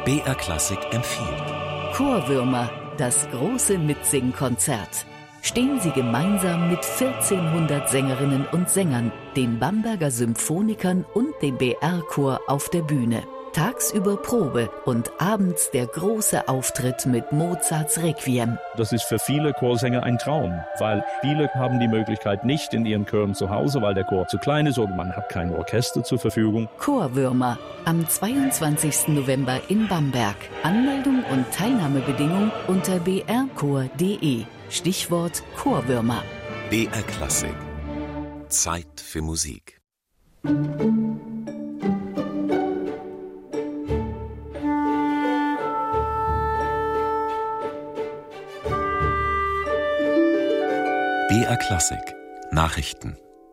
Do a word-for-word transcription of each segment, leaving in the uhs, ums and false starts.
B R Klassik empfiehlt. Chorwürmer, das große Mitsingkonzert. Stehen Sie gemeinsam mit vierzehnhundert Sängerinnen und Sängern, den Bamberger Symphonikern und dem B R-Chor auf der Bühne. Tagsüber Probe und abends der große Auftritt mit Mozarts Requiem. Das ist für viele Chorsänger ein Traum, weil viele haben die Möglichkeit nicht in ihren Chören zu Hause, weil der Chor zu klein ist oder man hat kein Orchester zur Verfügung. Chorwürmer am zweiundzwanzigsten November in Bamberg. Anmeldung und Teilnahmebedingung unter b r chor punkt d e. Stichwort Chorwürmer. B R Klassik. Zeit für Musik. B R Klassik Nachrichten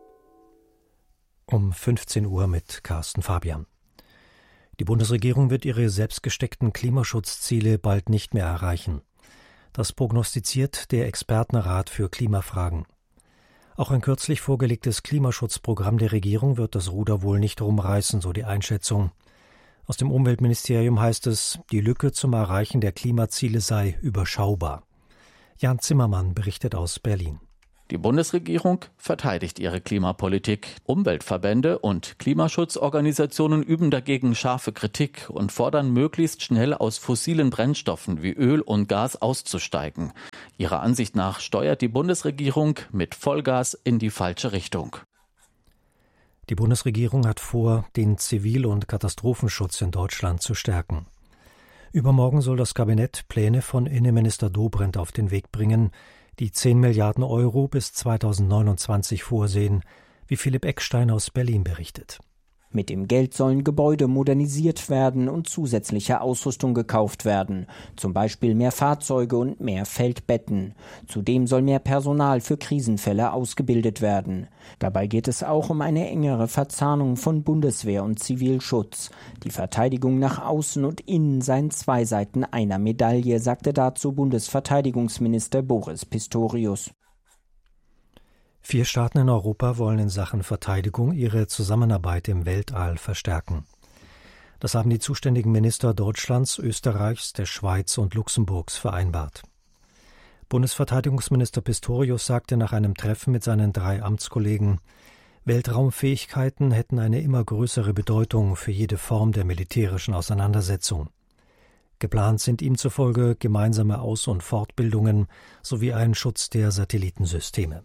um fünfzehn Uhr mit Carsten Fabian. Die Bundesregierung wird ihre selbstgesteckten Klimaschutzziele bald nicht mehr erreichen. Das prognostiziert der Expertenrat für Klimafragen. Auch ein kürzlich vorgelegtes Klimaschutzprogramm der Regierung wird das Ruder wohl nicht rumreißen, so die Einschätzung. Aus dem Umweltministerium heißt es, die Lücke zum Erreichen der Klimaziele sei überschaubar. Jan Zimmermann berichtet aus Berlin. Die Bundesregierung verteidigt ihre Klimapolitik. Umweltverbände und Klimaschutzorganisationen üben dagegen scharfe Kritik und fordern, möglichst schnell aus fossilen Brennstoffen wie Öl und Gas auszusteigen. Ihrer Ansicht nach steuert die Bundesregierung mit Vollgas in die falsche Richtung. Die Bundesregierung hat vor, den Zivil- und Katastrophenschutz in Deutschland zu stärken. Übermorgen soll das Kabinett Pläne von Innenminister Dobrindt auf den Weg bringen, die zehn Milliarden Euro bis zweitausendneunundzwanzig vorsehen, wie Philipp Eckstein aus Berlin berichtet. Mit dem Geld sollen Gebäude modernisiert werden und zusätzliche Ausrüstung gekauft werden, zum Beispiel mehr Fahrzeuge und mehr Feldbetten. Zudem soll mehr Personal für Krisenfälle ausgebildet werden. Dabei geht es auch um eine engere Verzahnung von Bundeswehr und Zivilschutz. Die Verteidigung nach außen und innen seien zwei Seiten einer Medaille, sagte dazu Bundesverteidigungsminister Boris Pistorius. Vier Staaten in Europa wollen in Sachen Verteidigung ihre Zusammenarbeit im Weltall verstärken. Das haben die zuständigen Minister Deutschlands, Österreichs, der Schweiz und Luxemburgs vereinbart. Bundesverteidigungsminister Pistorius sagte nach einem Treffen mit seinen drei Amtskollegen, Weltraumfähigkeiten hätten eine immer größere Bedeutung für jede Form der militärischen Auseinandersetzung. Geplant sind ihm zufolge gemeinsame Aus- und Fortbildungen sowie ein Schutz der Satellitensysteme.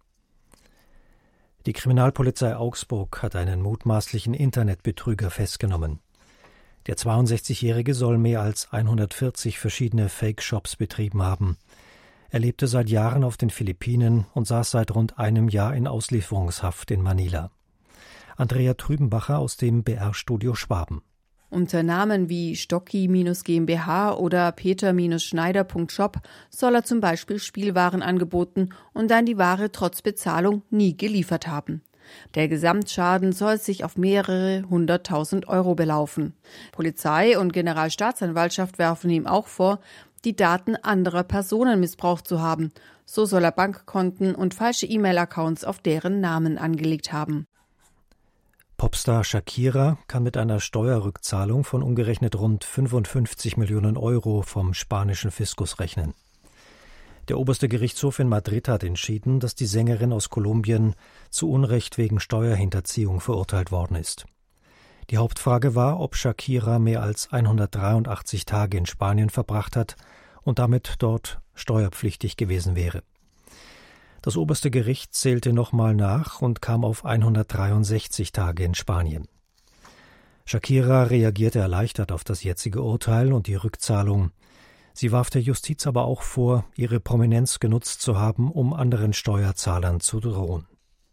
Die Kriminalpolizei Augsburg hat einen mutmaßlichen Internetbetrüger festgenommen. Der zweiundsechzigjährige soll mehr als hundertvierzig verschiedene Fake-Shops betrieben haben. Er lebte seit Jahren auf den Philippinen und saß seit rund einem Jahr in Auslieferungshaft in Manila. Andrea Trübenbacher aus dem B R-Studio Schwaben. Unter Namen wie Stocki-GmbH oder Peter-Schneider Punkt shop soll er zum Beispiel Spielwaren angeboten und dann die Ware trotz Bezahlung nie geliefert haben. Der Gesamtschaden soll sich auf mehrere hunderttausend Euro belaufen. Polizei und Generalstaatsanwaltschaft werfen ihm auch vor, die Daten anderer Personen missbraucht zu haben. So soll er Bankkonten und falsche E-Mail-Accounts auf deren Namen angelegt haben. Popstar Shakira kann mit einer Steuerrückzahlung von umgerechnet rund fünfundfünfzig Millionen Euro vom spanischen Fiskus rechnen. Der oberste Gerichtshof in Madrid hat entschieden, dass die Sängerin aus Kolumbien zu Unrecht wegen Steuerhinterziehung verurteilt worden ist. Die Hauptfrage war, ob Shakira mehr als hundertdreiundachtzig Tage in Spanien verbracht hat und damit dort steuerpflichtig gewesen wäre. Das oberste Gericht zählte nochmal nach und kam auf hundertdreiundsechzig Tage in Spanien. Shakira reagierte erleichtert auf das jetzige Urteil und die Rückzahlung. Sie warf der Justiz aber auch vor, ihre Prominenz genutzt zu haben, um anderen Steuerzahlern zu drohen.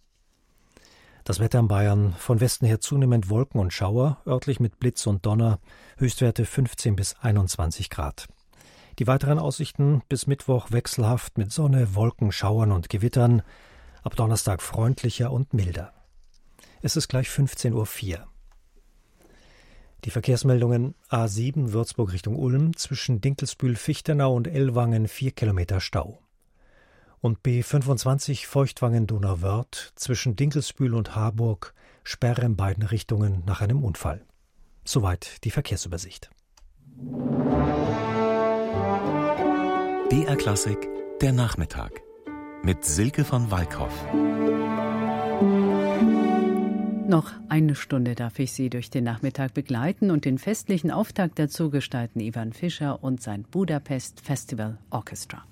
Das Wetter in Bayern: von Westen her zunehmend Wolken und Schauer, örtlich mit Blitz und Donner, Höchstwerte fünfzehn bis einundzwanzig Grad. Die weiteren Aussichten: bis Mittwoch wechselhaft mit Sonne, Wolken, Schauern und Gewittern, ab Donnerstag freundlicher und milder. Es ist gleich fünfzehn Uhr vier. Die Verkehrsmeldungen: A sieben Würzburg Richtung Ulm, zwischen Dinkelsbühl-Fichtenau und Ellwangen vier Kilometer Stau. Und B fünfundzwanzig Feuchtwangen-Donauwörth, zwischen Dinkelsbühl und Harburg, Sperre in beiden Richtungen nach einem Unfall. Soweit die Verkehrsübersicht. B R Klassik, der Nachmittag. Mit Silke von Walkhoff. Noch eine Stunde darf ich Sie durch den Nachmittag begleiten und den festlichen Auftakt dazu gestalten Ivan Fischer und sein Budapest Festival Orchestra.